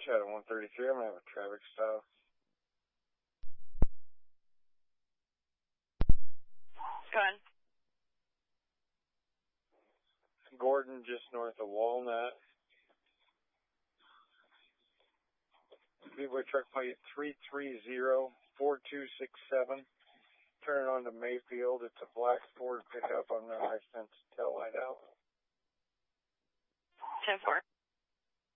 Shadow 133, I'm going to have a traffic stop. Go ahead. Gordon, just north of Walnut. B-Boy truck plate 330-4267. Turning on to Mayfield. It's a black Ford pickup on the high fence tail light out. 10-4.